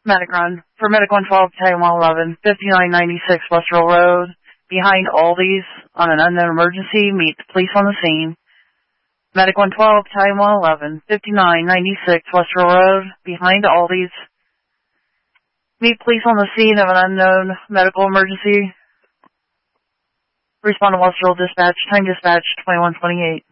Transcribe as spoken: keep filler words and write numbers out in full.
Medic run. For Medic one twelve, Battalion one eleven, fifty-nine ninety-six Western Road, behind Aldi's on an unknown emergency. Meet the police on the scene. Medic one twelve, Battalion one eleven, fifty-nine ninety-six Western Road, behind Aldi's. Meet police on the scene of an unknown medical emergency. Respond to Western Dispatch. Time dispatch twenty-one twenty-eight.